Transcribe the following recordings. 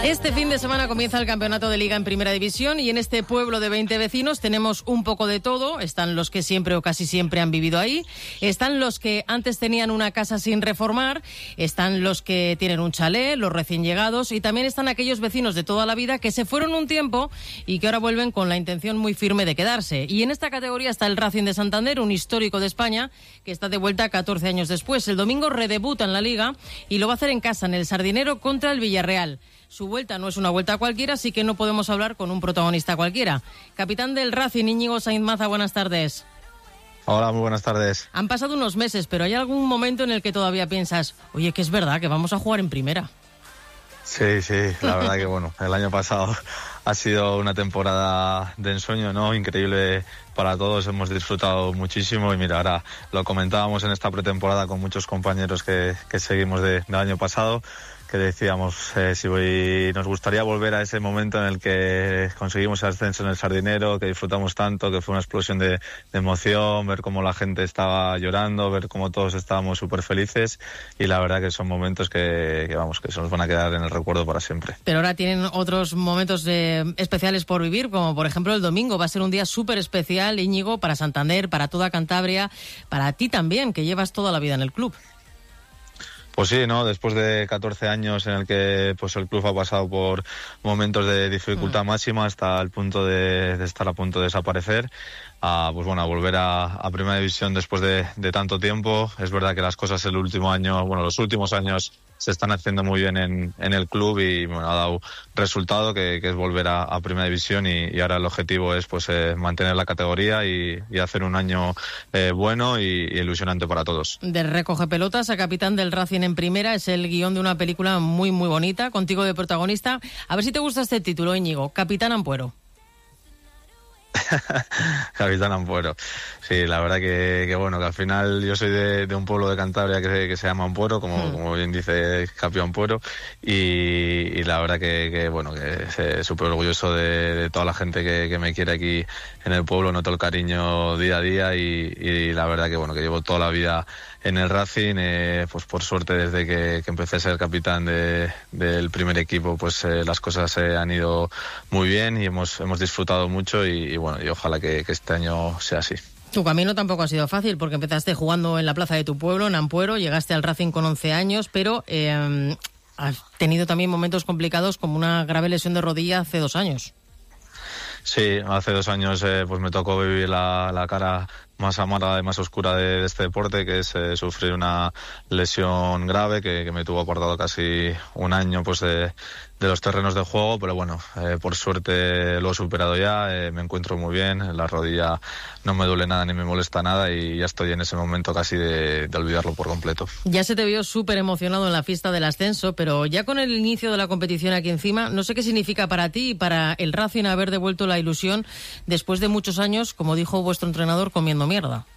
Este fin de semana comienza el campeonato de Liga en Primera División y en este pueblo de 20 vecinos tenemos un poco de todo. Están los que siempre o casi siempre han vivido ahí, están los que antes tenían una casa sin reformar, están los que tienen un chalet, los recién llegados, y también están aquellos vecinos de toda la vida que se fueron un tiempo y que ahora vuelven con la intención muy firme de quedarse. Y en esta categoría está el Racing de Santander, un histórico de España que está de vuelta 14 años después. El domingo redebuta en la Liga y lo va a hacer en casa, en el Sardinero, contra el Villarreal. Su vuelta no es una vuelta cualquiera, así que no podemos hablar con un protagonista cualquiera. Capitán del Racing, Íñigo Sainz Maza, buenas tardes. Hola, muy buenas tardes. Han pasado unos meses, pero ¿hay algún momento en el que todavía piensas, oye, que es verdad que vamos a jugar en primera? Sí, la verdad que bueno, el año pasado ha sido una temporada de ensueño, ¿no? Increíble para todos, hemos disfrutado muchísimo y mira, ahora lo comentábamos en esta pretemporada con muchos compañeros que seguimos del año pasado, que decíamos nos gustaría volver a ese momento en el que conseguimos el ascenso en el Sardinero, que disfrutamos tanto, que fue una explosión de emoción, ver cómo la gente estaba llorando, ver cómo todos estábamos súper felices, y la verdad que son momentos que se nos van a quedar en el recuerdo para siempre. Pero ahora tienen otros momentos especiales por vivir, como por ejemplo el domingo. Va a ser un día súper especial, Íñigo, para Santander, para toda Cantabria, para ti también, que llevas toda la vida en el club. Pues sí, ¿no? Después de 14 años en el que pues el club ha pasado por momentos de dificultad máxima hasta el punto de estar a punto de desaparecer, a volver a Primera División después de tanto tiempo. Es verdad que las cosas los últimos años se están haciendo muy bien en el club y ha dado resultado que es volver a Primera División y ahora el objetivo es mantener la categoría y hacer un año bueno y ilusionante para todos. De recoge pelotas a capitán del Racing en Primera es el guión de una película muy muy bonita, contigo de protagonista. A ver si te gusta este título, Íñigo, Capitán Ampuero. Capitán Ampuero. Sí, la verdad que bueno, que al final yo soy de un pueblo de Cantabria que se llama Ampuero, como bien dice Capio Ampuero, y la verdad que súper orgulloso de toda la gente que me quiere aquí en el pueblo. Noto el cariño día a día y la verdad que llevo toda la vida en el Racing, pues por suerte desde que empecé a ser capitán del primer equipo, pues las cosas han ido muy bien y hemos disfrutado mucho y ojalá que este año sea así. Tu camino tampoco ha sido fácil porque empezaste jugando en la plaza de tu pueblo, en Ampuero, llegaste al Racing con 11 años, pero has tenido también momentos complicados como una grave lesión de rodilla hace 2 años. Sí, hace 2 años pues me tocó vivir la cara más amarga y más oscura de este deporte, que es sufrir una lesión grave que me tuvo apartado casi un año pues de los terrenos de juego, pero bueno, por suerte lo he superado ya, me encuentro muy bien, la rodilla no me duele nada ni me molesta nada y ya estoy en ese momento casi de olvidarlo por completo. Ya se te vio súper emocionado en la fiesta del ascenso, pero ya con el inicio de la competición aquí encima, no sé qué significa para ti y para el Racing haber devuelto la ilusión después de muchos años, como dijo vuestro entrenador, comiendo mierda.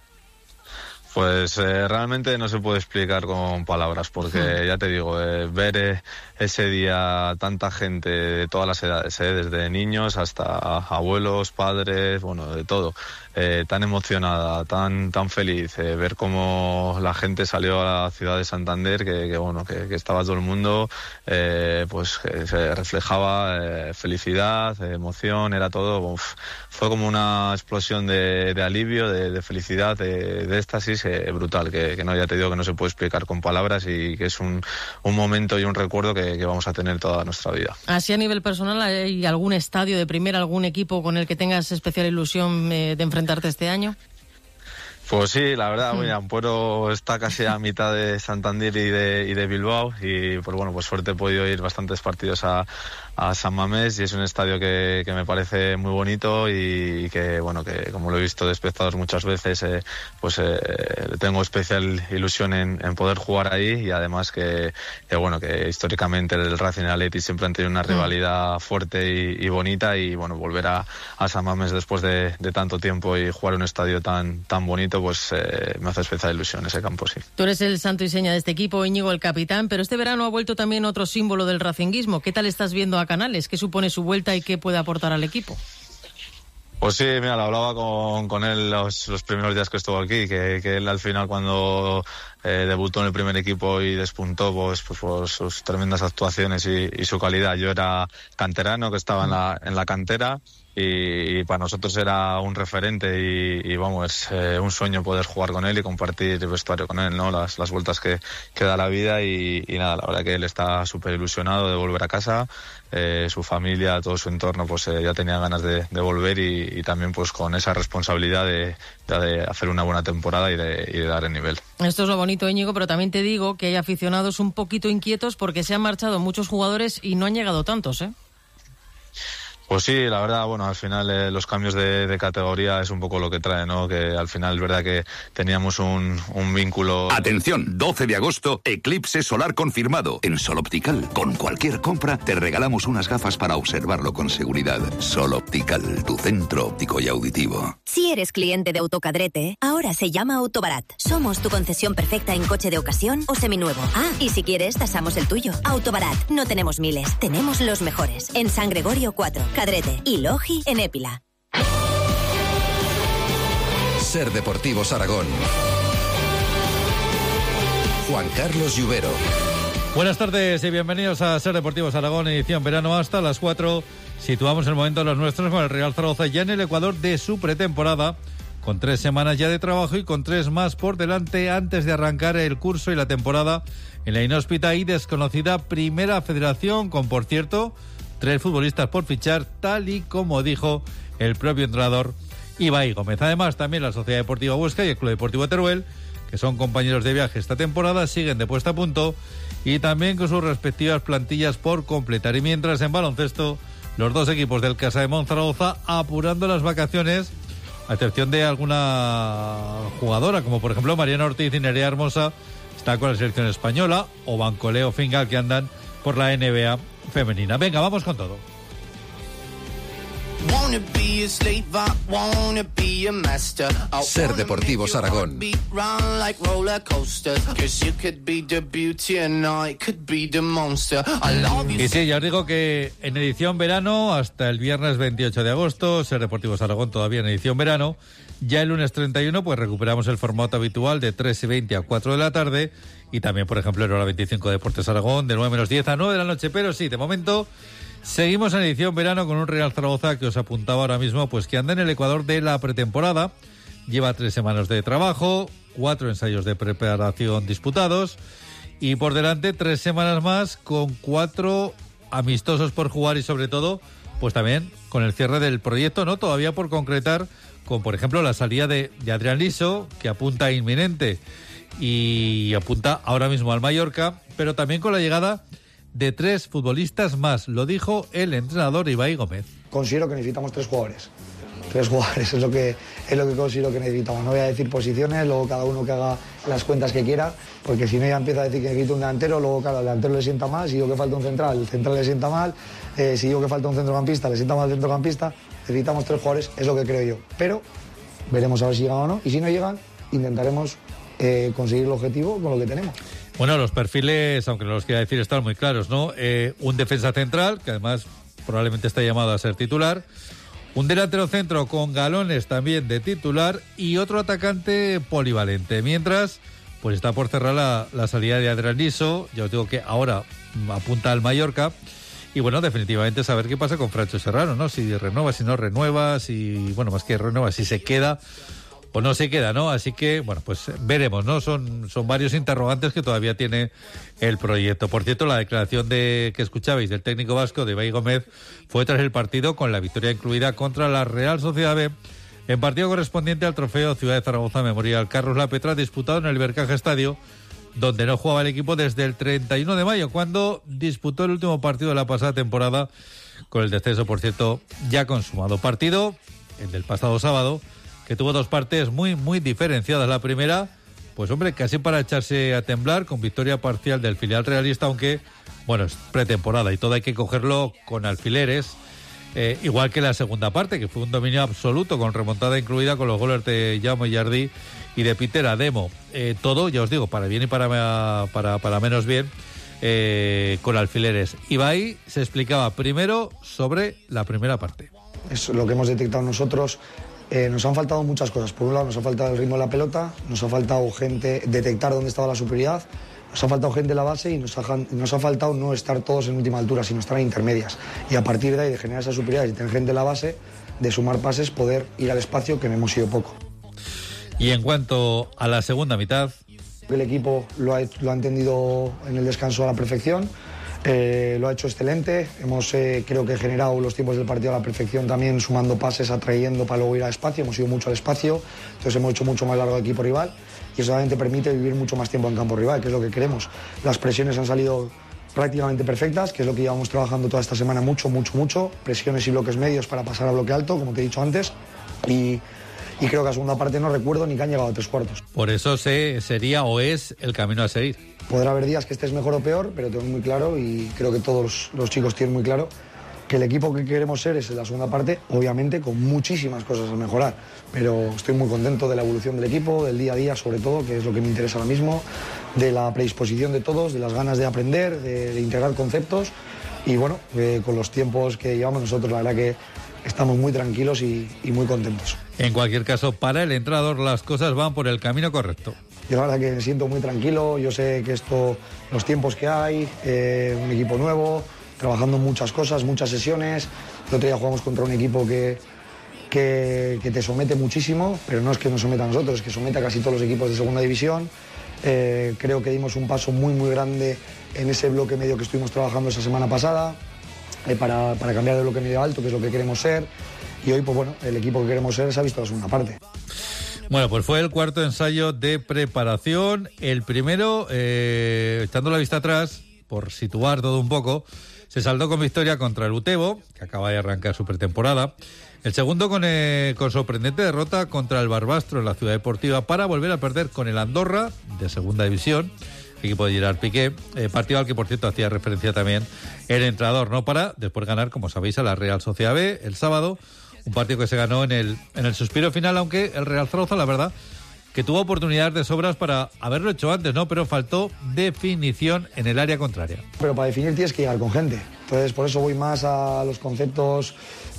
Pues realmente no se puede explicar con palabras, porque ya te digo, ver ese día tanta gente de todas las edades, desde niños hasta abuelos, padres, de todo, tan emocionada, tan feliz, ver cómo la gente salió a la ciudad de Santander, que estaba todo el mundo, pues que se reflejaba felicidad, emoción, era todo, fue como una explosión de alivio, de felicidad, de éxtasis brutal, que no, ya te digo que no se puede explicar con palabras y que es un momento y un recuerdo que vamos a tener toda nuestra vida. Así a nivel personal, ¿hay algún estadio de primera, algún equipo con el que tengas especial ilusión de enfrentarte este año? Pues sí, la verdad, Ampuero está casi a mitad de Santander y de Bilbao y pues suerte he podido ir bastantes partidos a San Mamés y es un estadio que me parece muy bonito y que como lo he visto de espectadores muchas veces, tengo especial ilusión en poder jugar ahí y además que históricamente el Racing y el Athletic siempre han tenido una rivalidad fuerte y bonita y volver a San Mamés después de tanto tiempo y jugar en un estadio tan bonito, pues me hace especial ilusión ese campo, sí. Tú eres el santo y seña de este equipo, Íñigo, el capitán, pero este verano ha vuelto también otro símbolo del racinguismo. ¿Qué tal estás viendo a Canales? ¿Qué supone su vuelta y qué puede aportar al equipo? Pues sí, mira, lo hablaba con él los primeros días que estuvo aquí, que él al final cuando debutó en el primer equipo y despuntó pues por sus tremendas actuaciones y su calidad. Yo era canterano, que estaba en la cantera, y para nosotros era un referente y vamos, es un sueño poder jugar con él y compartir el vestuario con él, ¿no? Las vueltas que da la vida y nada, la verdad que él está súper ilusionado de volver a casa. Su familia, todo su entorno pues ya tenía ganas de volver y también pues con esa responsabilidad de hacer una buena temporada y de dar el nivel. Esto es lo bonito, Íñigo, pero también te digo que hay aficionados un poquito inquietos porque se han marchado muchos jugadores y no han llegado tantos, ¿eh? Pues sí, la verdad, bueno, al final los cambios de categoría es un poco lo que trae, ¿no? Que al final es verdad que teníamos un vínculo... Atención, 12 de agosto, eclipse solar confirmado. En Sol Optical, con cualquier compra, te regalamos unas gafas para observarlo con seguridad. Sol Optical, tu centro óptico y auditivo. Si eres cliente de Autocadrete, ahora se llama Autobarat. Somos tu concesión perfecta en coche de ocasión o seminuevo. Ah, y si quieres, tasamos el tuyo. Autobarat, no tenemos miles, tenemos los mejores. En San Gregorio 4, Cadrete y Logi en Épila. Ser Deportivos Aragón. Juan Carlos Lluvero. Buenas tardes y bienvenidos a Ser Deportivos Aragón, edición verano hasta las 4. Situamos el momento de los nuestros con el Real Zaragoza ya en el Ecuador de su pretemporada, con 3 semanas ya de trabajo y con 3 más por delante antes de arrancar el curso y la temporada en la inhóspita y desconocida Primera Federación, con, por cierto, 3 futbolistas por fichar, tal y como dijo el propio entrenador Ibai Gómez. Además, también la Sociedad Deportiva Huesca y el Club Deportivo Teruel, que son compañeros de viaje esta temporada, siguen de puesta a punto y también con sus respectivas plantillas por completar. Y mientras, en baloncesto, los 2 equipos del Casa de Monzaragoza apurando las vacaciones, a excepción de alguna jugadora, como por ejemplo Mariana Ortiz y Nerea Hermosa, está con la selección española, o Bancoleo Fingal, que andan por la NBA femenina. Venga, vamos con todo. Ser Deportivos Aragón. Y sí, ya os digo que en edición verano, hasta el viernes 28 de agosto, Ser Deportivos Aragón todavía en edición verano. Ya el lunes 31, pues recuperamos el formato habitual de 3:20 a 4 de la tarde. Y también, por ejemplo, en hora 25 Deportes Aragón, de 9 menos 10 a 9 de la noche. Pero sí, de momento seguimos en edición verano con un Real Zaragoza que os apuntaba ahora mismo, pues que anda en el Ecuador de la pretemporada. Lleva 3 semanas de trabajo, 4 ensayos de preparación disputados y por delante 3 semanas más con 4 amistosos por jugar y sobre todo, pues también con el cierre del proyecto, ¿no? Todavía por concretar, con por ejemplo la salida de Adrián Liso, que apunta inminente y apunta ahora mismo al Mallorca, pero también con la llegada de 3 futbolistas más. Lo dijo el entrenador Ibai Gómez. Considero que necesitamos 3 jugadores. 3 jugadores es lo que considero que necesitamos. No voy a decir posiciones, luego cada uno que haga las cuentas que quiera, porque si no ya empieza a decir que necesito un delantero, luego claro, al delantero le sienta mal, si digo que falta un central, el central le sienta mal, si digo que falta un centrocampista, le sienta mal al centrocampista. Necesitamos 3 jugadores, es lo que creo yo. Pero veremos a ver si llegan o no, y si no llegan, intentaremos conseguir el objetivo con lo que tenemos. Bueno, los perfiles, aunque no los quiera decir, están muy claros, ¿no? Un defensa central, que además probablemente está llamado a ser titular, un delantero centro con galones también de titular y otro atacante polivalente. Mientras, pues está por cerrar la salida de Adrián Liso. Ya os digo que ahora apunta al Mallorca. Y bueno, definitivamente saber qué pasa con Francho Serrano, ¿no? Si renueva, si no renueva, si, bueno, más que renueva, si se queda o no se queda, ¿no? Así que, bueno, pues veremos, ¿no? Son varios interrogantes que todavía tiene el proyecto. Por cierto, la declaración que escuchabais del técnico vasco, de Ibai Gómez, fue tras el partido, con la victoria incluida contra la Real Sociedad B, en partido correspondiente al trofeo Ciudad de Zaragoza Memorial Carlos Lapetra, disputado en el Bercaja Estadio, donde no jugaba el equipo desde el 31 de mayo, cuando disputó el último partido de la pasada temporada, con el descenso, por cierto, ya consumado. Partido, el del pasado sábado, que tuvo 2 partes muy, muy diferenciadas. La primera, pues hombre, casi para echarse a temblar, con victoria parcial del filial realista, aunque, bueno, es pretemporada y todo hay que cogerlo con alfileres. Igual que la segunda parte, que fue un dominio absoluto, con remontada incluida, con los goles de Jaume Jardí y de Peter Ademo. Todo, ya os digo, para bien y para menos bien, con alfileres. Ibai se explicaba primero sobre la primera parte. es lo que hemos detectado nosotros. Nos han faltado muchas cosas. Por un lado nos ha faltado el ritmo de la pelota, nos ha faltado gente, detectar dónde estaba la superioridad, nos ha faltado gente en la base y nos ha faltado no estar todos en última altura, sino estar en intermedias. Y a partir de ahí, de generar esa superioridad y tener gente en la base, de sumar pases, poder ir al espacio, que no hemos ido poco. Y en cuanto a la segunda mitad... El equipo lo ha entendido en el descanso a la perfección. Lo ha hecho excelente, hemos creo que generado los tiempos del partido a la perfección también, sumando pases, atrayendo para luego ir al espacio, hemos ido mucho al espacio, entonces hemos hecho mucho más largo el equipo rival y eso obviamente permite vivir mucho más tiempo en campo rival, que es lo que queremos. Las presiones han salido prácticamente perfectas, que es lo que llevamos trabajando toda esta semana mucho, presiones y bloques medios para pasar a bloque alto, como te he dicho antes, y creo que a segunda parte no recuerdo ni que han llegado a 3/4. Por eso sería o es el camino a seguir. Podrá haber días que estés mejor o peor, pero tengo muy claro, y creo que todos los chicos tienen muy claro, que el equipo que queremos ser es en la segunda parte, obviamente con muchísimas cosas a mejorar, pero estoy muy contento de la evolución del equipo, del día a día sobre todo, que es lo que me interesa ahora mismo, de la predisposición de todos, de las ganas de aprender, de integrar conceptos, y bueno, con los tiempos que llevamos nosotros, la verdad que estamos muy tranquilos y muy contentos. En cualquier caso, para el entrenador las cosas van por el camino correcto. Yo la verdad que me siento muy tranquilo, yo sé que los tiempos que hay, un equipo nuevo, trabajando muchas cosas, muchas sesiones. El otro día jugamos contra un equipo que te somete muchísimo, pero no es que nos someta a nosotros, es que somete a casi todos los equipos de segunda división. Creo que dimos un paso muy grande en ese bloque medio que estuvimos trabajando esa semana pasada, para cambiar de bloque medio alto, que es lo que queremos ser. Y hoy, pues bueno, el equipo que queremos ser se ha visto la segunda parte. Bueno, pues fue el cuarto ensayo de preparación. El primero, echando la vista atrás, por situar todo un poco, se saldó con victoria contra el Utebo, que acaba de arrancar su pretemporada. El segundo con sorprendente derrota contra el Barbastro en la Ciudad Deportiva, para volver a perder con el Andorra, de segunda división, equipo de Gerard Piqué, partido al que por cierto hacía referencia también el entrenador, ¿no? Para después ganar, como sabéis, a la Real Sociedad B el sábado. Un partido que se ganó en el suspiro final, aunque el Real Zaragoza, la verdad, que tuvo oportunidades de sobras para haberlo hecho antes, ¿no? Pero faltó definición en el área contraria. Pero para definir tienes que llegar con gente. Entonces, por eso voy más a los conceptos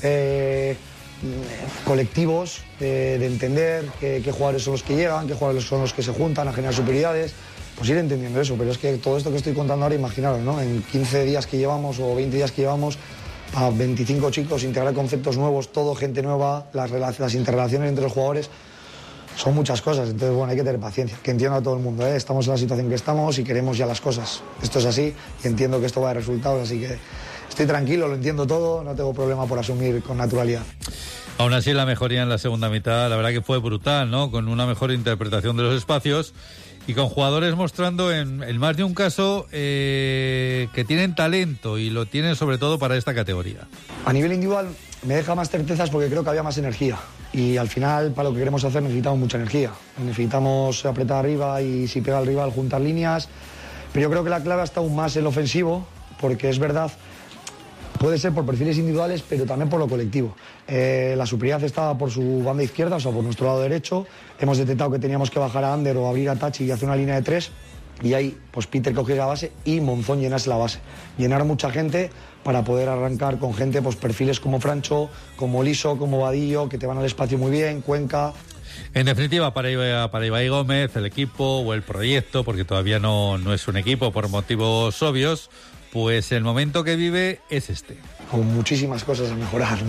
colectivos, de entender qué jugadores son los que llegan, qué jugadores son los que se juntan a generar superioridades. Pues ir entendiendo eso. Pero es que todo esto que estoy contando ahora, imaginaros, ¿no? En 15 días que llevamos o 20 días que llevamos, a 25 chicos, integrar conceptos nuevos, todo gente nueva, las interrelaciones entre los jugadores, son muchas cosas. Entonces, bueno, hay que tener paciencia, que entienda a todo el mundo, ¿eh? Estamos en la situación que estamos y queremos ya las cosas. Esto es así y entiendo que esto va a dar resultados, así que estoy tranquilo, lo entiendo todo, no tengo problema por asumir con naturalidad. Aún así, la mejoría en la segunda mitad, la verdad que fue brutal, ¿no? Con una mejor interpretación de los espacios y con jugadores mostrando en más de un caso que tienen talento, y lo tienen sobre todo para esta categoría. A nivel individual me deja más certezas porque creo que había más energía, y al final para lo que queremos hacer necesitamos mucha energía, necesitamos apretar arriba y si pega el rival juntar líneas, pero yo creo que la clave está aún más en lo ofensivo, porque es verdad, puede ser por perfiles individuales, pero también por lo colectivo. La superioridad estaba por su banda izquierda, o sea, por nuestro lado derecho. Hemos detectado que teníamos que bajar a Ander o abrir a Tachi y hacer una línea de 3. Y ahí, pues Peter cogiera la base y Monzón llenase la base. Llenar mucha gente para poder arrancar con gente, pues perfiles como Francho, como Liso, como Vadillo, que te van al espacio muy bien, Cuenca. En definitiva, para Ibai Gómez, el equipo o el proyecto, porque todavía no es un equipo por motivos obvios, pues el momento que vive es este. Con muchísimas cosas a mejorar,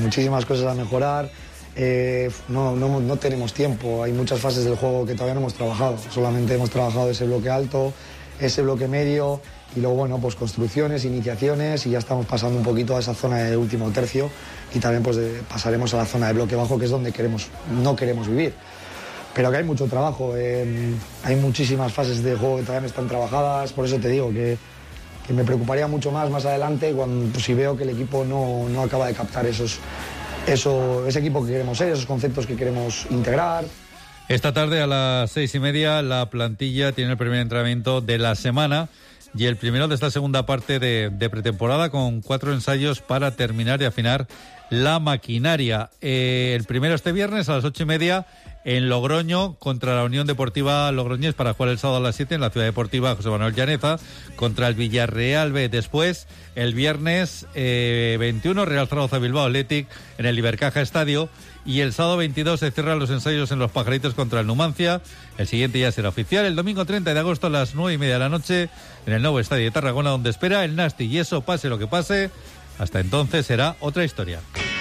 No tenemos tiempo, hay muchas fases del juego que todavía no hemos trabajado. Solamente hemos trabajado ese bloque alto, ese bloque medio, y luego, bueno, pues construcciones, iniciaciones, y ya estamos pasando un poquito a esa zona de último tercio, y también pues pasaremos a la zona de bloque bajo, que es donde no queremos vivir. Pero que hay mucho trabajo, hay muchísimas fases de juego que todavía no están trabajadas, por eso te digo que me preocuparía mucho más adelante cuando, pues, si veo que el equipo no acaba de captar ese equipo que queremos ser, esos conceptos que queremos integrar. Esta tarde a las 6:30 la plantilla tiene el primer entrenamiento de la semana y el primero de esta segunda parte de pretemporada, con 4 ensayos para terminar y afinar la maquinaria. El primero este viernes a las 8:30 en Logroño contra la Unión Deportiva Logroñés para jugar el sábado a las 7 en la Ciudad Deportiva José Manuel Llaneza contra el Villarreal B. Después, el viernes 21, Real Zaragoza Bilbao Athletic en el Ibercaja Estadio. Y el sábado 22 se cierran los ensayos en Los Pajaritos contra el Numancia. El siguiente ya será oficial. El domingo 30 de agosto a las 9:30 de la noche en el nuevo estadio de Tarragona, donde espera el Nasti. Y eso, pase lo que pase, hasta entonces será otra historia.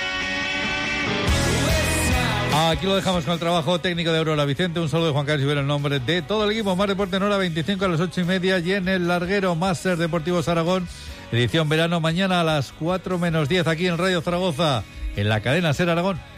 Aquí lo dejamos con el trabajo técnico de Aurora Vicente. Un saludo de Juan Carlos Ibero en nombre de todo el equipo. Más deporte en hora 25 a las 8:30 y en el larguero más Ser Deportivos Aragón. Edición verano mañana a las 4 menos 10 aquí en Radio Zaragoza, en la cadena Ser Aragón.